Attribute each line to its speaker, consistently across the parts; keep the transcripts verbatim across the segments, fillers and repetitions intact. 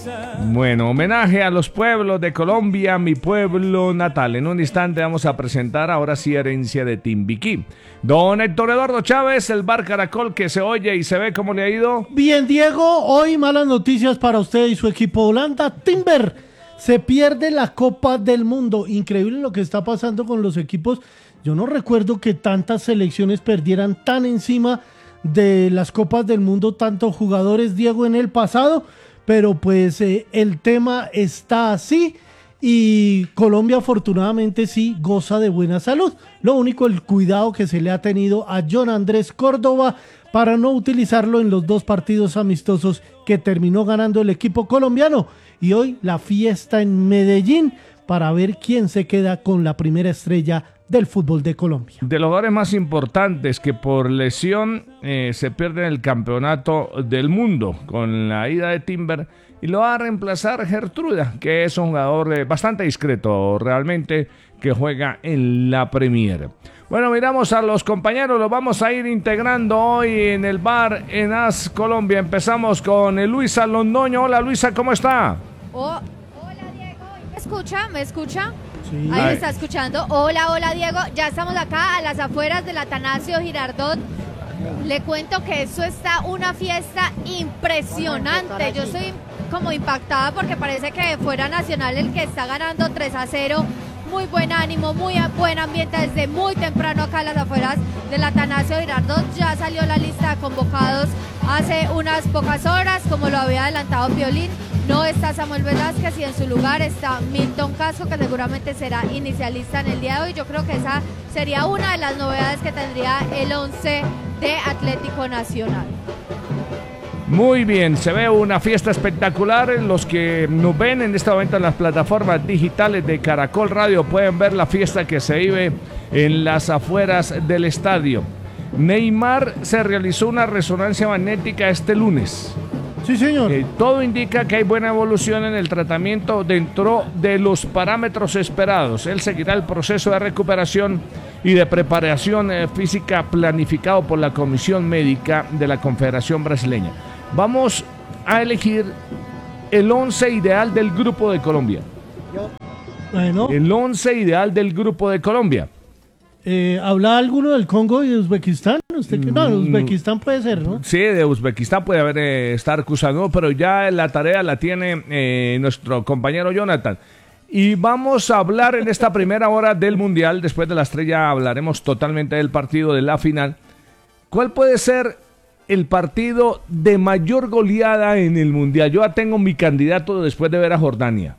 Speaker 1: Bueno, homenaje a los pueblos de Colombia, mi pueblo natal. En un instante vamos a presentar ahora sí Herencia de Timbiquí. Don Héctor Eduardo Chávez, el Bar Caracol que se oye y se ve, ¿cómo le ha ido?
Speaker 2: Bien, Diego, hoy malas noticias para usted y su equipo Holanda. Timber se pierde la Copa del Mundo. Increíble lo que está pasando con los equipos. Yo no recuerdo que tantas selecciones perdieran tan encima de las Copas del Mundo, tantos jugadores, Diego, en el pasado. Pero pues eh, el tema está así y Colombia afortunadamente sí goza de buena salud. Lo único, el cuidado que se le ha tenido a John Andrés Córdoba para no utilizarlo en los dos partidos amistosos que terminó ganando el equipo colombiano. Y hoy la fiesta en Medellín para ver quién se queda con la primera estrella del fútbol de Colombia.
Speaker 1: De los jugadores más importantes que por lesión eh, se pierden el campeonato del mundo con la ida de Timber, y lo va a reemplazar Gertruda, que es un jugador eh, bastante discreto realmente, que juega en la Premier. Bueno, miramos a los compañeros, los vamos a ir integrando hoy en el bar en AS Colombia. Empezamos con Luisa Londoño. Hola Luisa, ¿cómo está?
Speaker 3: Oh, hola Diego, ¿me escucha? ¿Me escucha?
Speaker 2: Sí.
Speaker 3: Ahí me está escuchando. Hola, hola Diego. Ya estamos acá a las afueras del Atanasio Girardot. Le cuento que eso está una fiesta impresionante. Yo estoy como impactada porque parece que fuera Nacional el que está ganando tres a cero. Muy buen ánimo, muy buen ambiente desde muy temprano acá a las afueras del Atanasio Girardot. Ya salió la lista de convocados hace unas pocas horas, como lo había adelantado Piolín. No está Samuel Velázquez y en su lugar está Milton Casco, que seguramente será inicialista en el día de hoy. Yo creo que esa sería una de las novedades que tendría el once de Atlético Nacional.
Speaker 1: Muy bien, se ve una fiesta espectacular. Los que nos ven en este momento en las plataformas digitales de Caracol Radio pueden ver la fiesta que se vive en las afueras del estadio. Neymar se realizó una resonancia magnética este lunes.
Speaker 2: Sí, señor.
Speaker 1: Eh, todo indica que hay buena evolución en el tratamiento dentro de los parámetros esperados. Él seguirá el proceso de recuperación y de preparación eh, física planificado por la Comisión Médica de la Confederación Brasileña. Vamos a elegir el once ideal del Grupo de Colombia.
Speaker 2: Bueno.
Speaker 1: El once ideal del Grupo de Colombia.
Speaker 2: Eh, ¿Habla alguno del Congo y de Uzbekistán? ¿Usted que no, de Uzbekistán puede ser, ¿no?
Speaker 1: Sí, de Uzbekistán puede haber eh, estar acusado, pero ya la tarea la tiene eh, nuestro compañero Jonathan. Y vamos a hablar en esta primera hora del Mundial. Después de la estrella hablaremos totalmente del partido de la final. ¿Cuál puede ser el partido de mayor goleada en el Mundial? Yo ya tengo mi candidato después de ver a Jordania.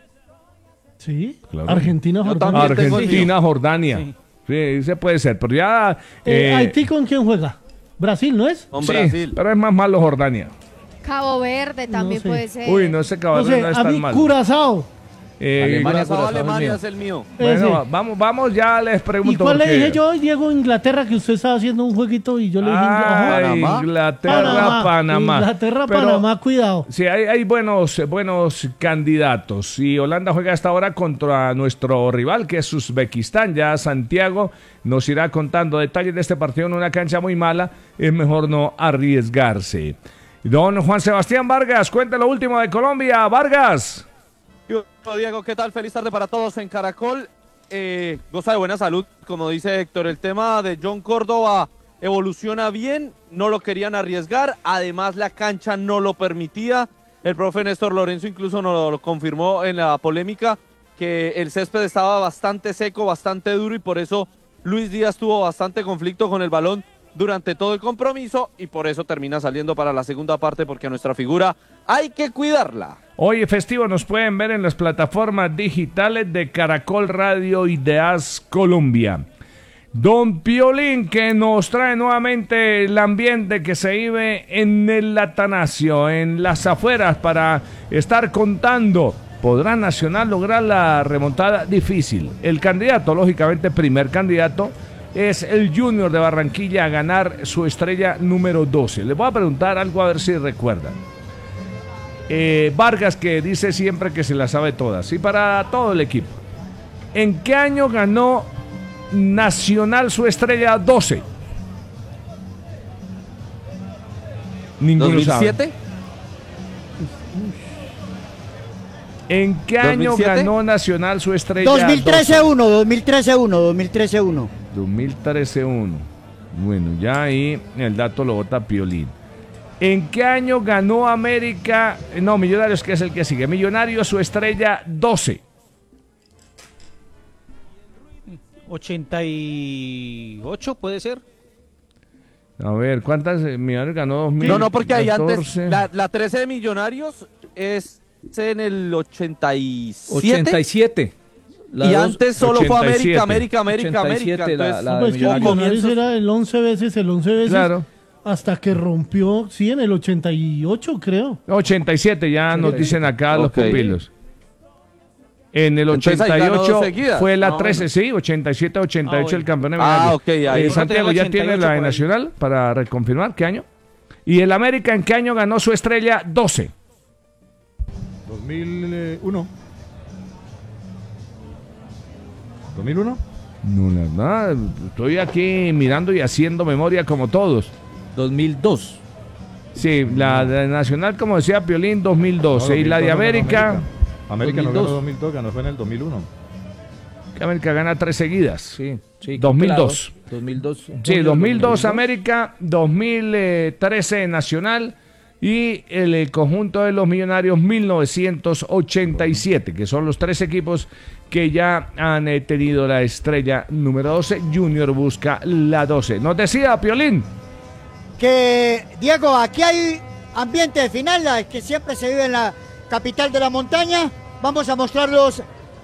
Speaker 2: Sí,
Speaker 1: Claro.
Speaker 2: Argentina, Jordania.
Speaker 1: Argentina, Jordania. Sí. Sí, se puede ser, pero ya...
Speaker 2: Eh,
Speaker 1: eh,
Speaker 2: ¿Haití con quién juega? ¿Brasil, no es?
Speaker 4: Con
Speaker 1: sí,
Speaker 4: Brasil.
Speaker 1: pero es más malo Jordania.
Speaker 3: Cabo Verde también
Speaker 2: No sé.
Speaker 3: puede ser.
Speaker 1: Uy, no sé,
Speaker 2: No
Speaker 1: cabrón,
Speaker 2: sé,
Speaker 1: no es
Speaker 2: a
Speaker 1: tan
Speaker 2: mí
Speaker 1: malo.
Speaker 2: Curazao.
Speaker 1: Eh,
Speaker 4: Alemania,
Speaker 1: Curazao,
Speaker 4: Alemania
Speaker 1: es
Speaker 4: es el mío.
Speaker 1: Bueno,
Speaker 2: Ese.
Speaker 1: vamos, vamos, ya les pregunto.
Speaker 2: ¿Y cuál le
Speaker 1: porque-
Speaker 2: dije yo, Diego, Inglaterra, que usted estaba haciendo un jueguito y yo le dije
Speaker 1: Ah,
Speaker 2: Inglaterra?
Speaker 4: Panamá.
Speaker 1: Inglaterra, Panamá.
Speaker 2: Inglaterra,
Speaker 1: Pero-
Speaker 2: Panamá, cuidado.
Speaker 1: Sí, hay, hay buenos, buenos candidatos. Y Holanda juega hasta ahora contra nuestro rival, que es Uzbekistán. Ya Santiago nos irá contando detalles de este partido en una cancha muy mala. Es mejor no arriesgarse. Don Juan Sebastián Vargas, cuenta lo último de Colombia. Vargas.
Speaker 4: Yo, Diego, ¿qué tal? Feliz tarde para todos en Caracol. Eh, goza de buena salud, como dice Héctor. El tema de John Córdoba evoluciona bien, no lo querían arriesgar, además la cancha no lo permitía. El profe Néstor Lorenzo incluso nos lo confirmó en la polémica, que el césped estaba bastante seco, bastante duro, y por eso Luis Díaz tuvo bastante conflicto con el balón durante todo el compromiso, y por eso termina saliendo para la segunda parte, porque a nuestra figura hay que cuidarla.
Speaker 1: Hoy festivo nos pueden ver en las plataformas digitales de Caracol Radio y de AS Colombia. Don Piolín, que nos trae nuevamente el ambiente que se vive en el Atanasio, en las afueras, para estar contando. ¿Podrá Nacional lograr la remontada? Difícil. El candidato, lógicamente, primer candidato, es el Junior de Barranquilla a ganar su estrella número doce. Les voy a preguntar algo a ver si recuerdan. Eh, Vargas, que dice siempre que se la sabe todas, y para todo el equipo. ¿En qué año ganó Nacional su estrella doce? Ninguno
Speaker 4: ¿dos mil siete?
Speaker 1: sabe. ¿En qué año
Speaker 4: ¿dos mil siete?
Speaker 1: ganó Nacional su estrella?
Speaker 5: dos mil trece uno, dos mil trece uno, dos mil trece uno.
Speaker 1: dos mil trece uno. Bueno, ya ahí el dato lo bota Piolín. ¿En qué año ganó América? No, Millonarios, que es el que sigue. Millonarios su estrella doce.
Speaker 6: ochenta y ocho puede ser.
Speaker 1: A ver, ¿cuántas eh, Millonarios ganó? dos mil
Speaker 4: No, no, porque ahí antes,
Speaker 1: catorce.
Speaker 4: la, la trece de Millonarios es en el ochenta y siete.
Speaker 6: ochenta y siete. La
Speaker 4: Y
Speaker 6: dos-
Speaker 4: antes solo fue
Speaker 1: ochenta y siete.
Speaker 4: América, América, América,
Speaker 6: ochenta y siete,
Speaker 4: América.
Speaker 6: la-
Speaker 4: Entonces,
Speaker 6: la-
Speaker 2: Pues que
Speaker 6: Millonarios.
Speaker 2: Millonarios era el once veces, el once veces.
Speaker 1: Claro.
Speaker 2: Hasta que rompió, sí, en el ochenta y ocho, creo.
Speaker 1: ochenta y siete, ya nos dicen acá los
Speaker 4: Ok.
Speaker 1: pupilos. En el
Speaker 4: Entonces ahí
Speaker 1: ochenta y
Speaker 4: ganó
Speaker 1: ocho
Speaker 4: dos seguidas.
Speaker 1: fue la
Speaker 4: No,
Speaker 1: trece, sí, ochenta y siete ochenta y ocho
Speaker 6: Ah, bueno.
Speaker 1: el campeón de
Speaker 4: Ah,
Speaker 1: Millonarios.
Speaker 4: ok, ahí.
Speaker 1: Eh,
Speaker 4: Yo
Speaker 1: Santiago,
Speaker 6: tenía
Speaker 1: ¿ya tiene
Speaker 6: ochenta y ocho
Speaker 1: la de
Speaker 6: por ahí.
Speaker 1: Nacional para reconfirmar qué año? ¿Y el América en qué año ganó su estrella doce?
Speaker 7: dos mil uno. ¿dos mil uno?
Speaker 1: No, la verdad, estoy aquí mirando y haciendo memoria como todos.
Speaker 6: dos mil dos.
Speaker 1: Sí, la de Nacional, como decía Piolín, dos mil doce.
Speaker 7: No,
Speaker 1: y la de
Speaker 7: dos mil dos no ganó
Speaker 1: América,
Speaker 7: América no ganó
Speaker 6: dos mil dos.
Speaker 7: dos mil dos, ganó fue en el dos mil uno.
Speaker 1: que América gana tres seguidas.
Speaker 6: Sí, sí.
Speaker 1: dos mil dos.
Speaker 6: Claro, dos mil dos.
Speaker 1: Sí, dos mil dos América, dos mil trece Nacional y el, eh, conjunto de los Millonarios mil novecientos ochenta y siete, que son los tres equipos que ya han eh, tenido la estrella número doce. Junior busca la doce. Nos decía Piolín.
Speaker 5: Que, Diego, aquí hay ambiente de final, la que siempre se vive en la capital de la montaña. Vamos a mostrar los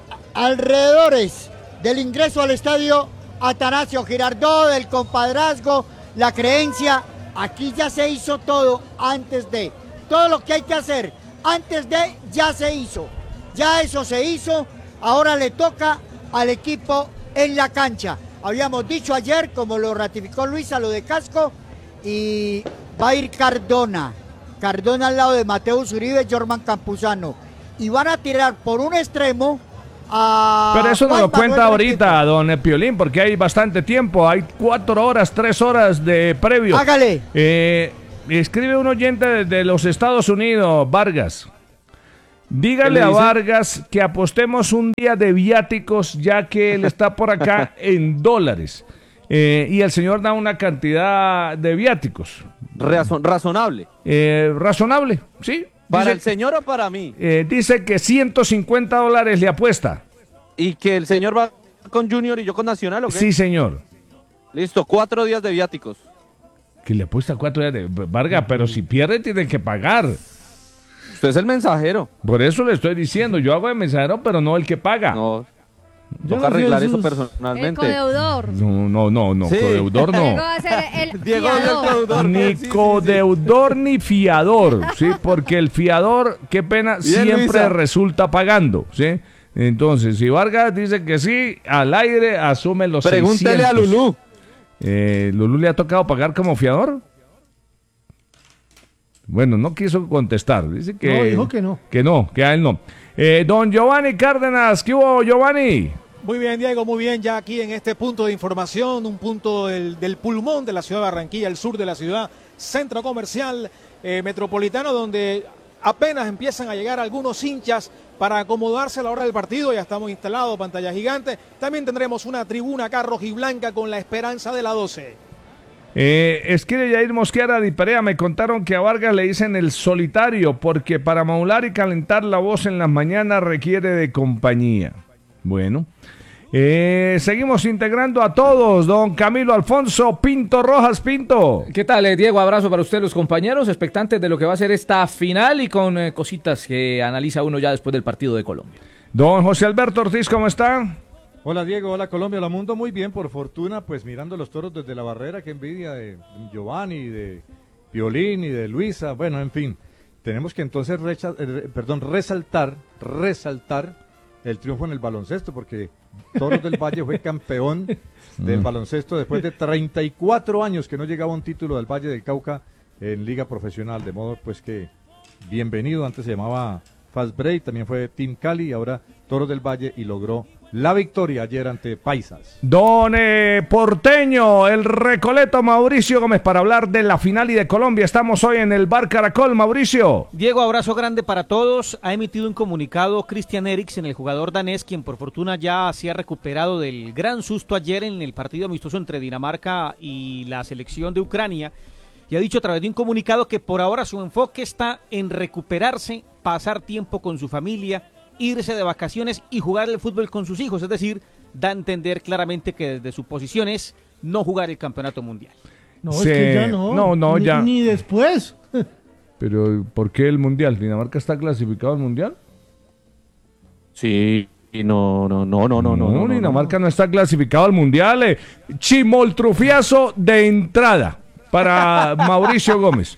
Speaker 5: alrededores del ingreso al estadio Atanasio Girardot, del compadrazgo, la creencia. Aquí ya se hizo todo antes de. Todo lo que hay que hacer antes de ya se hizo. Ya eso se hizo. Ahora le toca al equipo en la cancha. Habíamos dicho ayer, como lo ratificó Luisa, lo de Casco, y va a ir Cardona. Cardona al lado de Mateus Uribe, Jorman Campuzano. Y van a tirar por un extremo a...
Speaker 1: Pero eso no
Speaker 5: Juan
Speaker 1: lo cuenta
Speaker 5: Manuel
Speaker 1: ahorita, don Piolín, porque hay bastante tiempo. Hay cuatro horas, tres horas de previo.
Speaker 5: Hágale.
Speaker 1: Eh, escribe un oyente de, de los Estados Unidos, Vargas. Dígale
Speaker 4: ¿Qué le
Speaker 1: a
Speaker 4: dice?
Speaker 1: Vargas que apostemos un día de viáticos, ya que él está por acá en dólares. Eh, y el señor da una cantidad de viáticos.
Speaker 4: razon- razonable.
Speaker 1: Eh, razonable, ¿sí?
Speaker 4: ¿Para
Speaker 1: Dice,
Speaker 4: el señor o para mí?
Speaker 1: eh, dice que ciento cincuenta dólares le apuesta.
Speaker 4: ¿Y que el señor va con Junior y yo con Nacional o qué?
Speaker 1: Sí, señor.
Speaker 4: Listo, cuatro días de viáticos.
Speaker 1: Que le apuesta cuatro días de Vargas, pero si pierde tiene que pagar.
Speaker 4: Usted es el mensajero.
Speaker 1: Por eso le estoy diciendo, yo hago de mensajero, pero no el que paga. No,
Speaker 4: No,
Speaker 2: Yo
Speaker 4: toca
Speaker 2: no sé
Speaker 4: arreglar eso
Speaker 2: esos-
Speaker 3: El
Speaker 4: personalmente.
Speaker 3: codeudor.
Speaker 1: no, no, no,
Speaker 4: Sí.
Speaker 1: codeudor
Speaker 3: Diego
Speaker 1: no.
Speaker 3: va a ser el
Speaker 4: Diego es el
Speaker 3: fiador.
Speaker 4: codeudor.
Speaker 1: Ni
Speaker 4: Sí, sí, sí.
Speaker 1: codeudor ni fiador, ¿sí? Porque el fiador, qué pena,
Speaker 4: Bien,
Speaker 1: siempre
Speaker 4: Luisa.
Speaker 1: resulta pagando, ¿sí? Entonces, si Vargas dice que sí, al aire asume los
Speaker 4: Pregúntele a
Speaker 1: seiscientos.
Speaker 4: Lulú.
Speaker 1: Eh, ¿Lulú le ha tocado pagar como fiador? Bueno, no quiso contestar. Dice que
Speaker 2: No, dijo que no.
Speaker 1: Que no, que a él no. Eh, don Giovanni Cárdenas, ¿qué hubo, Giovanni?
Speaker 8: Muy bien, Diego, muy bien. Ya aquí en este punto de información, un punto del, del pulmón de la ciudad de Barranquilla, el sur de la ciudad, centro comercial eh, metropolitano, donde apenas empiezan a llegar algunos hinchas para acomodarse a la hora del partido. Ya estamos instalados, pantalla gigante. También tendremos una tribuna acá rojiblanca con la esperanza de la doce.
Speaker 1: Eh, escribe Yair Mosquera de Perea, me contaron que a Vargas le dicen el solitario porque para modular y calentar la voz en las mañanas requiere de compañía. Bueno, eh, seguimos integrando a todos. Don Camilo Alfonso Pinto Rojas Pinto.
Speaker 6: ¿Qué tal, eh, Diego? Abrazo para usted, los compañeros, expectantes de lo que va a ser esta final y con eh, cositas que analiza uno ya después del partido de Colombia.
Speaker 1: Don José Alberto Ortiz, ¿cómo está?
Speaker 7: Hola Diego, hola Colombia, hola mundo, muy bien, por fortuna, pues mirando los toros desde la barrera, qué envidia de Giovanni, de Piolín y de Luisa, bueno, en fin, tenemos que entonces recha- eh, perdón, resaltar, resaltar el triunfo en el baloncesto, porque Toros del Valle fue campeón del baloncesto después de treinta y cuatro años que no llegaba un título del Valle del Cauca en liga profesional, de modo pues que bienvenido, antes se llamaba Fast Break, también fue Team Cali, y ahora Toros del Valle y logró la victoria ayer ante Paisas.
Speaker 1: Don eh, Porteño, el Recoleto Mauricio Gómez, para hablar de la final y de Colombia. Estamos hoy en el Bar Caracol, Mauricio.
Speaker 9: Diego, abrazo grande para todos. Ha emitido un comunicado Christian Eriksen, el jugador danés, quien por fortuna ya se ha recuperado del gran susto ayer en el partido amistoso entre Dinamarca y la selección de Ucrania. Y ha dicho a través de un comunicado que por ahora su enfoque está en recuperarse, pasar tiempo con su familia, irse de vacaciones y jugar el fútbol con sus hijos, es decir, da a entender claramente que desde su posición es no jugar el campeonato mundial.
Speaker 2: No,
Speaker 1: Sí,
Speaker 2: es que ya no.
Speaker 1: no, no,
Speaker 2: ni,
Speaker 1: ya.
Speaker 2: Ni después.
Speaker 1: Pero, ¿por qué el Mundial? ¿Dinamarca está clasificado al Mundial?
Speaker 4: Sí, no, no, no, no, no, no. no, no
Speaker 1: Dinamarca no, no está clasificado al Mundial. Eh. Chimoltrufiazo de entrada para Mauricio Gómez.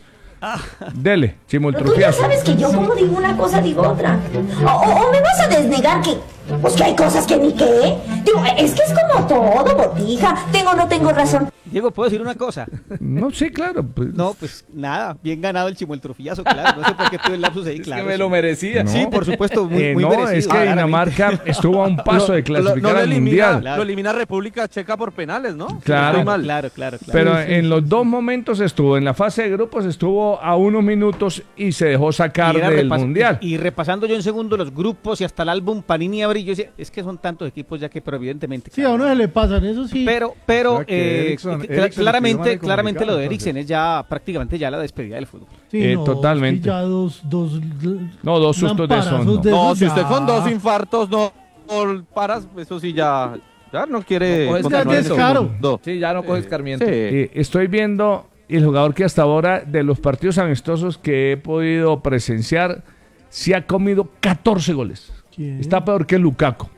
Speaker 1: Dele, chimoltrufiazo.
Speaker 10: Tú ya sabes que yo como digo una cosa, digo otra. O, o, o me vas a desnegar que, pues que hay cosas que ni qué. Digo, es que es como todo, botija. Tengo o no tengo razón.
Speaker 9: Diego, ¿puedo decir una cosa?
Speaker 1: No, sí, claro. Pues.
Speaker 9: No, pues nada, bien ganado el chimueltrofiazo, claro. No sé por qué tuve el lapsus ahí,
Speaker 6: Es
Speaker 9: claro.
Speaker 6: que me lo merecía.
Speaker 1: No.
Speaker 9: Sí, por supuesto, muy,
Speaker 1: Eh,
Speaker 9: muy
Speaker 1: no,
Speaker 9: merecido.
Speaker 1: es que
Speaker 9: claramente.
Speaker 1: Dinamarca estuvo a un paso de clasificar
Speaker 4: Lo- lo
Speaker 1: al
Speaker 4: elimina,
Speaker 1: Mundial.
Speaker 4: Lo elimina República Checa por penales, ¿no?
Speaker 1: Claro.
Speaker 4: Estoy mal.
Speaker 9: Claro, claro, claro.
Speaker 1: Pero
Speaker 2: Sí, sí,
Speaker 1: en
Speaker 2: sí,
Speaker 1: los dos momentos estuvo, en la fase de grupos estuvo a unos minutos y se dejó sacar
Speaker 9: Y era
Speaker 1: del
Speaker 9: repas-
Speaker 1: Mundial.
Speaker 9: Y, y repasando yo en segundo los grupos y hasta el álbum Panini Abril, yo decía, es que son tantos equipos ya que, pero evidentemente.
Speaker 2: Sí, a uno se le pasan, eso sí.
Speaker 9: Pero, pero,
Speaker 7: O sea que
Speaker 9: eh,
Speaker 7: Eriksen-
Speaker 9: cl-
Speaker 7: Eriksen
Speaker 9: claramente,
Speaker 7: escribió mal el
Speaker 9: claramente lo de
Speaker 7: comunicado,
Speaker 9: Eriksen es ya prácticamente ya la despedida del fútbol.
Speaker 2: Sí,
Speaker 1: Eh,
Speaker 2: no,
Speaker 1: totalmente.
Speaker 2: es que ya dos, dos,
Speaker 1: No, dos sustos de
Speaker 2: lamparazos
Speaker 1: son, no.
Speaker 2: de
Speaker 4: No,
Speaker 2: esos
Speaker 4: si
Speaker 2: ya.
Speaker 4: usted con dos infartos no, no paras, eso sí ya, ya no quiere.
Speaker 6: No, es
Speaker 4: continuar
Speaker 2: que
Speaker 4: en
Speaker 2: es
Speaker 4: ese
Speaker 2: caro.
Speaker 4: mundo.
Speaker 6: Sí, ya no coge escarmiento.
Speaker 4: Sí.
Speaker 1: Eh, estoy viendo el jugador que hasta ahora, de los partidos amistosos que he podido presenciar, se ha comido catorce goles.
Speaker 2: ¿Quién?
Speaker 1: Está peor que Lukaku.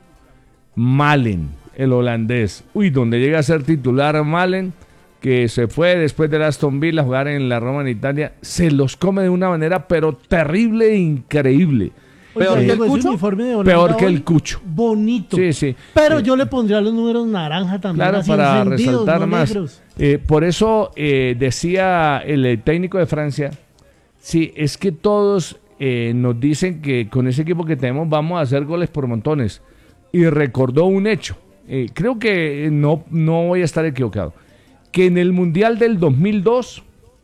Speaker 1: Malen, el holandés. Uy, donde llega a ser titular Malen, que se fue después del Aston Villa a jugar en la Roma en Italia, se los come de una manera pero terrible e increíble.
Speaker 2: Oiga,
Speaker 4: ¿Peor que el
Speaker 2: Diego, ese
Speaker 4: Cucho?
Speaker 2: uniforme de Holanda
Speaker 1: Peor que
Speaker 2: hoy,
Speaker 1: el Cucho.
Speaker 2: Bonito.
Speaker 1: Sí, sí.
Speaker 2: Pero
Speaker 1: Eh,
Speaker 2: yo le pondría los números naranja también.
Speaker 1: Claro,
Speaker 2: así
Speaker 1: para
Speaker 2: encendidos,
Speaker 1: resaltar
Speaker 2: no
Speaker 1: más.
Speaker 2: negros.
Speaker 1: Eh, por eso eh, decía el, eh, técnico de Francia, sí, es que todos eh, nos dicen que con ese equipo que tenemos vamos a hacer goles por montones. Y recordó un hecho. Eh, creo que eh, no, no voy a estar equivocado. Que en el Mundial del dos mil dos,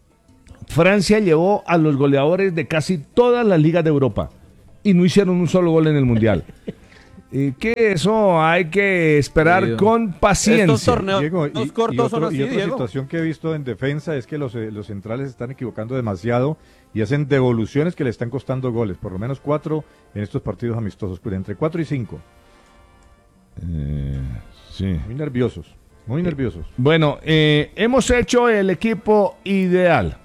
Speaker 1: Francia llevó a los goleadores de casi todas las ligas de Europa. Y no hicieron un solo gol en el Mundial. Eh, que eso hay que esperar
Speaker 6: Querido.
Speaker 1: con paciencia.
Speaker 4: Estos torneos
Speaker 7: Diego, y,
Speaker 4: los
Speaker 7: y
Speaker 4: cortos son
Speaker 7: otro-
Speaker 4: así,
Speaker 7: y otra
Speaker 4: Diego.
Speaker 7: situación que he visto en defensa es que los, eh, los centrales se están equivocando demasiado y hacen devoluciones que le están costando goles, por lo menos cuatro en estos partidos amistosos, pues, entre cuatro y cinco.
Speaker 1: Eh, sí.
Speaker 7: Muy nerviosos, muy nerviosos.
Speaker 1: Bueno, eh, hemos hecho el equipo ideal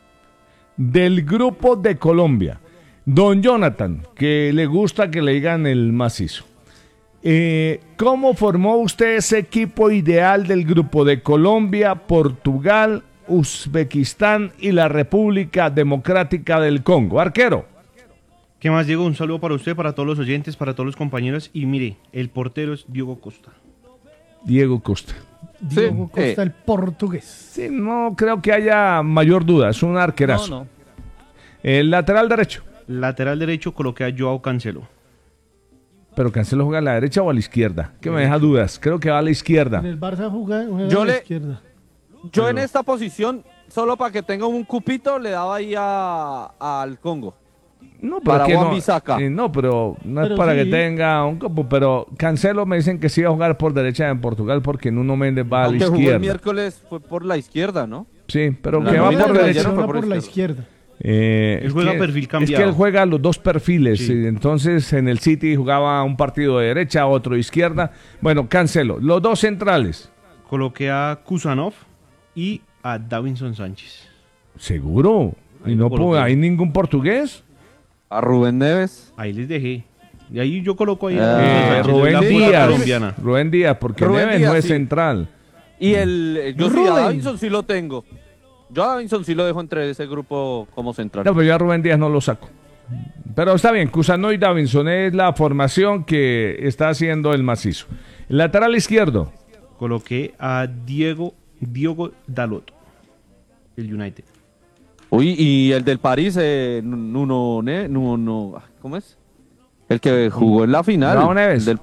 Speaker 1: del grupo de Colombia. Don Jonathan, que le gusta que le digan el macizo. Eh, ¿Cómo formó usted ese equipo ideal del grupo de Colombia, Portugal, Uzbekistán y la República Democrática del Congo? Arquero.
Speaker 11: ¿Qué más, Diego? Un saludo para usted, para todos los oyentes, para todos los compañeros. Y mire, el portero es Diogo Costa.
Speaker 1: Diego Costa.
Speaker 2: Diego
Speaker 4: Sí,
Speaker 2: Costa,
Speaker 4: eh.
Speaker 2: el portugués.
Speaker 1: Sí, no creo que haya mayor duda, es un arquerazo.
Speaker 9: No, no.
Speaker 1: El lateral derecho.
Speaker 11: Lateral derecho coloqué a Joao Cancelo.
Speaker 1: Pero Cancelo juega a la derecha o a la izquierda, que me deja dudas. Creo que va a la izquierda.
Speaker 2: En el Barça juega, juega
Speaker 4: Yo
Speaker 2: a la
Speaker 4: le-
Speaker 2: izquierda.
Speaker 4: Yo en esta posición, solo para que tenga un cupito, le daba ahí a- al Congo.
Speaker 1: No,
Speaker 4: Para
Speaker 1: que
Speaker 4: Juan
Speaker 1: no,
Speaker 4: Bisaca.
Speaker 1: eh, no, pero no es
Speaker 2: Pero
Speaker 1: para
Speaker 2: sí.
Speaker 1: que tenga un campo. Pero Cancelo me dicen que sí va a jugar por derecha en Portugal porque Nuno Méndez va a la
Speaker 4: Aunque jugó el
Speaker 1: izquierda.
Speaker 4: miércoles fue por la izquierda, ¿no?
Speaker 1: Sí, pero
Speaker 4: La
Speaker 1: que va
Speaker 4: nómina
Speaker 1: por
Speaker 4: de
Speaker 1: derecha.
Speaker 4: ayer fue
Speaker 2: Juega
Speaker 4: por
Speaker 2: por la
Speaker 4: izquierda.
Speaker 2: izquierda.
Speaker 1: Eh,
Speaker 11: Él
Speaker 1: es
Speaker 11: juega
Speaker 1: que-
Speaker 11: perfil
Speaker 1: Es
Speaker 11: cambiado.
Speaker 1: que él juega los dos perfiles.
Speaker 11: Sí.
Speaker 1: y entonces en el City jugaba un partido de derecha, otro de izquierda. Bueno, Cancelo. Los dos centrales.
Speaker 11: Coloqué a Kusanov y a Davinson Sánchez.
Speaker 1: ¿Seguro? ¿Y
Speaker 11: Ahí
Speaker 1: no
Speaker 11: lo
Speaker 1: puedo-
Speaker 11: coloqué.
Speaker 1: hay ningún portugués?
Speaker 4: A Rubén Neves.
Speaker 11: Ahí les dejé. Y ahí yo coloco ahí
Speaker 4: Eh,
Speaker 11: a Davinson
Speaker 1: Eh,
Speaker 11: Sánchez,
Speaker 1: Rubén
Speaker 11: la pura
Speaker 1: Díaz.
Speaker 11: colombiana.
Speaker 1: Rubén Díaz, porque
Speaker 4: Rubén
Speaker 1: Neves
Speaker 4: Díaz,
Speaker 1: no es
Speaker 4: sí.
Speaker 1: central.
Speaker 4: Y el. Yo sí, a
Speaker 2: Rubén.
Speaker 4: Davinson sí lo tengo. Yo a Davinson sí lo dejo entre ese grupo como central.
Speaker 1: No, pero yo a Rubén Díaz no lo saco. Pero está bien, Cusano y Davinson es la formación que está haciendo el macizo. Lateral izquierdo.
Speaker 11: Coloqué a Diego, Diogo Dalot, el United.
Speaker 4: Uy, y el del París, eh, Nuno, ne, Nuno, ¿cómo es? El que jugó en la final.
Speaker 1: Joao Neves.
Speaker 4: El del-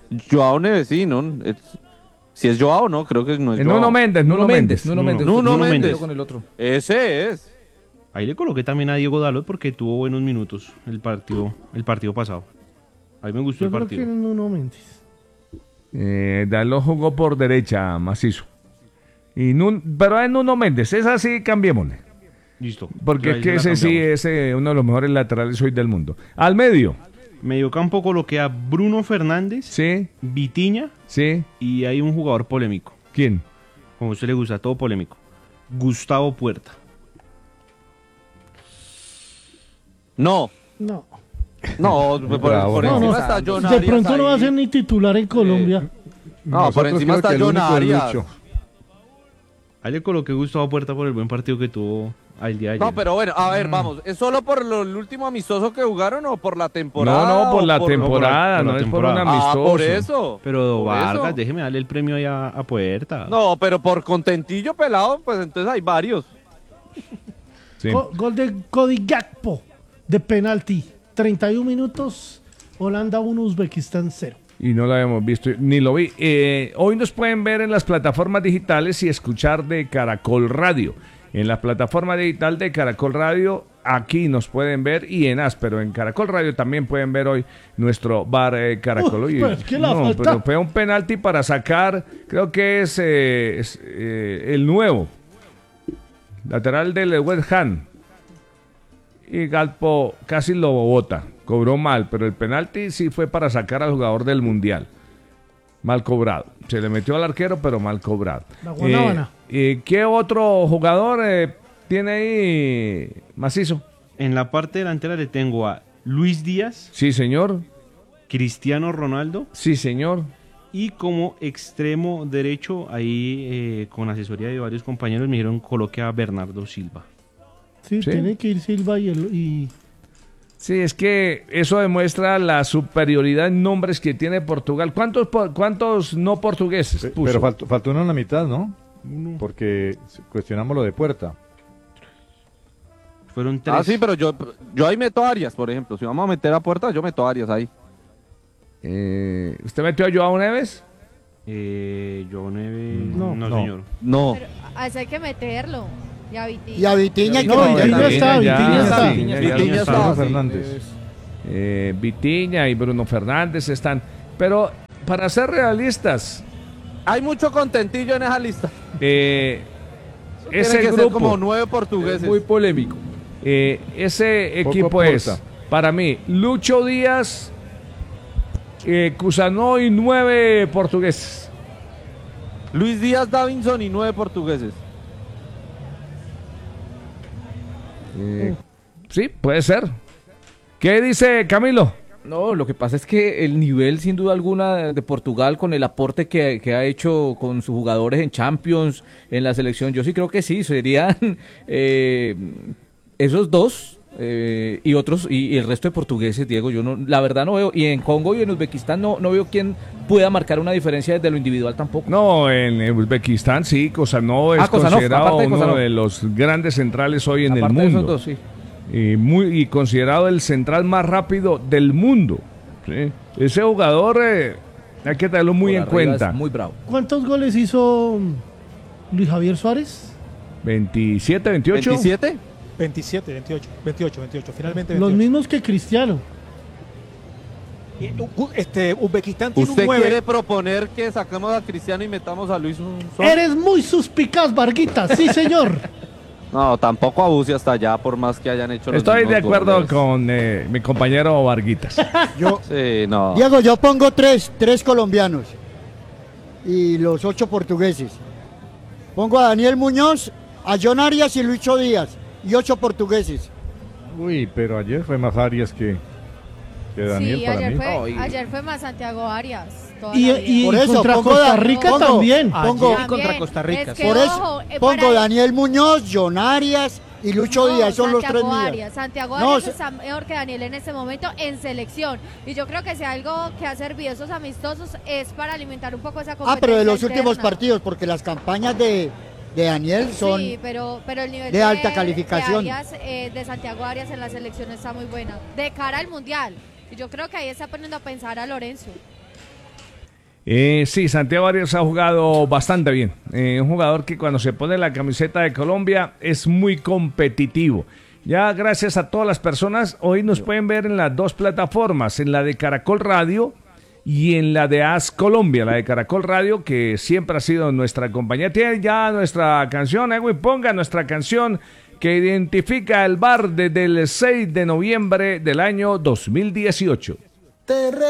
Speaker 4: Joao Neves, sí, ¿no? Es, si es Joao, no, creo que no es
Speaker 1: Eh,
Speaker 4: Joao.
Speaker 1: Nuno Méndez, Nuno Méndez.
Speaker 6: Nuno Méndez.
Speaker 4: Nuno
Speaker 6: Nuno
Speaker 4: Méndez.
Speaker 6: con el otro.
Speaker 4: Ese es.
Speaker 11: Ahí le coloqué también a Diego Dalot porque tuvo buenos minutos el partido, el partido pasado. A mí me gustó
Speaker 2: Yo
Speaker 11: el
Speaker 2: creo
Speaker 11: partido.
Speaker 2: que en uno Méndez.
Speaker 1: Eh, Dalot jugó por derecha, macizo. Y Nun, pero es Nuno Méndez, es así, cambiémosle.
Speaker 11: Listo.
Speaker 1: Porque
Speaker 11: Ahí
Speaker 1: es que
Speaker 11: se la
Speaker 1: ese sí
Speaker 11: cambiamos.
Speaker 1: es eh, uno de los mejores laterales hoy del mundo. Al medio.
Speaker 11: Mediocampo coloqué a Bruno Fernández,
Speaker 1: Sí,
Speaker 11: Vitinha
Speaker 1: sí.
Speaker 11: y hay un jugador polémico.
Speaker 1: ¿Quién?
Speaker 11: Como a usted le gusta, todo polémico. Gustavo Puerta.
Speaker 4: No,
Speaker 2: No.
Speaker 4: no, por,
Speaker 7: Bravo,
Speaker 4: por
Speaker 7: no,
Speaker 4: encima
Speaker 2: no.
Speaker 4: está John
Speaker 2: De
Speaker 4: Arias
Speaker 2: pronto no va a
Speaker 4: ahí.
Speaker 2: ser ni titular en Colombia.
Speaker 4: No, por
Speaker 7: Nosotros
Speaker 4: encima
Speaker 7: creo
Speaker 4: está
Speaker 7: que el
Speaker 4: John
Speaker 7: único es
Speaker 4: Arias.
Speaker 7: Lucho.
Speaker 11: Ahí le coloqué Gustavo Puerta por el buen partido que tuvo al día de ayer.
Speaker 4: No, pero bueno, a ver, vamos, ¿es solo por lo, el último amistoso que jugaron o por la temporada?
Speaker 1: No, no, por
Speaker 4: o
Speaker 1: la
Speaker 4: por-
Speaker 1: temporada,
Speaker 11: por la
Speaker 1: no es por
Speaker 11: temporada.
Speaker 1: un
Speaker 4: Ah,
Speaker 1: amistoso.
Speaker 4: por eso.
Speaker 11: Pero
Speaker 4: por
Speaker 11: Vargas,
Speaker 4: eso.
Speaker 11: déjeme darle el premio ahí a, a Puerta.
Speaker 4: No, pero por contentillo pelado, pues entonces hay varios.
Speaker 1: Sí.
Speaker 2: Go- gol de Cody Gakpo de penalti. treinta y un minutos. Holanda uno, Uzbekistán cero.
Speaker 1: Y no lo habíamos visto, ni lo vi. Eh, hoy nos pueden ver en las plataformas digitales y escuchar de Caracol Radio. En la plataforma digital de Caracol Radio, aquí nos pueden ver y en Áspero, en Caracol Radio también pueden ver hoy nuestro bar eh, Caracol.
Speaker 2: Uf,
Speaker 1: Oye,
Speaker 2: pero es que la
Speaker 1: no,
Speaker 2: falta-
Speaker 1: pero fue un penalti para sacar, creo que es, eh, es, eh, el nuevo lateral del West Ham. Y Galpo casi lo bota, cobró mal, pero el penalti sí fue para sacar al jugador del Mundial. Mal cobrado. Se le metió al arquero, pero mal cobrado.
Speaker 2: La Guanábana.
Speaker 1: Eh, eh, ¿Qué otro jugador eh, tiene ahí macizo?
Speaker 11: En la parte delantera le tengo a Luis Díaz,
Speaker 1: Sí, señor.
Speaker 11: Cristiano Ronaldo
Speaker 1: Sí, señor.
Speaker 11: y como extremo derecho, ahí eh, con asesoría de varios compañeros me dijeron coloque a Bernardo Silva.
Speaker 2: Sí,
Speaker 1: Sí.
Speaker 2: tiene que ir Silva y, el, y
Speaker 1: Sí, es que eso demuestra la superioridad en nombres que tiene Portugal. ¿Cuántos, po- cuántos no portugueses
Speaker 7: Pe-
Speaker 1: puso?
Speaker 7: Pero faltó, faltó uno en la mitad, ¿no? Porque cuestionamos lo de Puerta.
Speaker 11: Fueron tres.
Speaker 4: Ah, sí, pero yo, yo ahí meto a Arias, por ejemplo. Si vamos a meter a Puerta, yo meto a Arias ahí.
Speaker 1: Eh, ¿Usted metió a Joao Neves?
Speaker 11: Eh, Joao Neves,
Speaker 2: No.
Speaker 11: no,
Speaker 7: No.
Speaker 11: señor.
Speaker 4: No.
Speaker 3: Pero a ese hay que meterlo. Y a Vitinha.
Speaker 5: Y a Vitinha hay que
Speaker 2: No,
Speaker 5: meterlo.
Speaker 2: Vitinha está,
Speaker 1: ya,
Speaker 2: Vitinha está.
Speaker 1: ya,
Speaker 11: Vitinha
Speaker 1: ya,
Speaker 11: está.
Speaker 1: ya
Speaker 4: Vitinha
Speaker 1: está.
Speaker 4: está.
Speaker 7: Bruno
Speaker 4: sí.
Speaker 7: Fernández.
Speaker 1: Eh, Vitinha y Bruno Fernández están. Pero para ser realistas,
Speaker 4: Hay mucho contentillo en esa lista.
Speaker 1: eh,
Speaker 4: Tienen
Speaker 1: ese
Speaker 4: que ser
Speaker 1: grupo,
Speaker 4: como nueve portugueses.
Speaker 6: Muy polémico.
Speaker 1: eh, ese
Speaker 7: Poco
Speaker 1: equipo es,
Speaker 7: Porta.
Speaker 1: para mí, Lucho Díaz, eh, Cusano y nueve portugueses.
Speaker 4: Luis Díaz, Davinson y nueve portugueses.
Speaker 1: Eh, sí, puede ser. ¿Qué dice Camilo?
Speaker 6: No, lo que pasa es que el nivel, sin duda alguna, de Portugal con el aporte que, que ha hecho con sus jugadores en Champions, en la selección, yo sí creo que sí, serían eh, esos dos eh, y otros, y, y el resto de portugueses, Diego, yo no, la verdad no veo, y en Congo y en Uzbekistán no, no veo quién pueda marcar una diferencia desde lo individual tampoco.
Speaker 1: No, en eh, Uzbekistán sí, Kosanov es
Speaker 6: Ah, Kosanov,
Speaker 1: considerado
Speaker 6: aparte de
Speaker 1: uno
Speaker 6: Kosanov.
Speaker 1: de los grandes centrales hoy en
Speaker 6: Aparte
Speaker 1: el
Speaker 6: de
Speaker 1: mundo.
Speaker 6: esos dos, sí.
Speaker 1: Y, muy, y considerado el central más rápido del mundo. ¿Sí? Ese jugador eh, hay que tenerlo muy
Speaker 6: Por
Speaker 1: en
Speaker 6: arriba
Speaker 1: cuenta.
Speaker 6: es muy bravo.
Speaker 2: ¿cuántos goles hizo Luis Javier Suárez?
Speaker 1: veintisiete, veintiocho.
Speaker 4: ¿veintisiete?
Speaker 8: veintisiete, veintiocho, veintiocho, veintiocho, finalmente
Speaker 2: Los
Speaker 8: veintiocho.
Speaker 2: mismos que Cristiano.
Speaker 8: Y, u- Este, Uzbekistán tiene un
Speaker 4: ¿Usted
Speaker 8: nueve.
Speaker 4: quiere proponer que saquemos a Cristiano y metamos a Luis un sol?
Speaker 2: Eres muy suspicaz, Varguita. Sí, señor.
Speaker 4: No, tampoco abuse hasta allá, por más que hayan hecho los
Speaker 1: Estoy de
Speaker 4: mismos
Speaker 1: acuerdo
Speaker 4: goles.
Speaker 1: con eh, mi compañero Varguitas.
Speaker 5: Yo,
Speaker 4: Sí, no.
Speaker 5: Diego, yo pongo tres, tres colombianos y los ocho portugueses. Pongo a Daniel Muñoz, a John Arias y Lucho Díaz y ocho portugueses.
Speaker 7: Uy, pero ayer fue más Arias que, que Daniel
Speaker 3: Sí,
Speaker 7: para
Speaker 3: ayer
Speaker 7: mí.
Speaker 3: fue,
Speaker 6: Ay.
Speaker 3: ayer fue más Santiago Arias. toda
Speaker 2: Y,
Speaker 3: la vida.
Speaker 2: y
Speaker 5: Por eso,
Speaker 2: contra
Speaker 5: pongo
Speaker 2: Costa
Speaker 5: da-
Speaker 2: Rica
Speaker 5: pongo-
Speaker 2: también.
Speaker 5: Pongo,
Speaker 8: Ayer contra Costa Rica,
Speaker 3: Es que,
Speaker 5: por eso,
Speaker 3: ojo, eh,
Speaker 5: pongo
Speaker 3: para-
Speaker 5: Daniel Muñoz, John Arias y Lucho
Speaker 3: No,
Speaker 5: Díaz, son los tres
Speaker 3: Santiago
Speaker 5: míos.
Speaker 3: Arias. Santiago
Speaker 5: No,
Speaker 3: Arias
Speaker 5: se-
Speaker 3: está mejor que Daniel en este momento en selección. Y yo creo que si algo que ha servido esos amistosos es para alimentar un poco esa
Speaker 5: Ah,
Speaker 3: competencia
Speaker 5: pero de los
Speaker 3: interna.
Speaker 5: últimos partidos, porque las campañas de, de Daniel son...
Speaker 3: Sí, pero, pero el nivel
Speaker 5: de alta calificación.
Speaker 3: de, Arias, eh, de Santiago Arias en la selección está muy buena. De cara al Mundial. Y yo creo que ahí está poniendo a pensar a Lorenzo.
Speaker 1: Eh, sí, Santiago Arias ha jugado bastante bien. Eh, un jugador que cuando se pone la camiseta de Colombia es muy competitivo. Ya gracias a todas las personas, hoy nos pueden ver en las dos plataformas, en la de Caracol Radio y en la de AS Colombia, la de Caracol Radio, que siempre ha sido nuestra compañía. Tiene ya nuestra canción, eh, güey, ponga nuestra canción que identifica el bar desde el seis de noviembre del año dos mil dieciocho.